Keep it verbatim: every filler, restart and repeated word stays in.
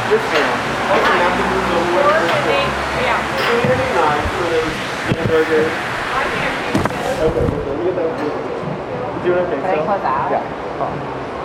This one. I can have to move over. Yeah. twenty-nine for those dinner burgers. I can't. Okay, let me get that. You doing okay? Can I close out? Yeah.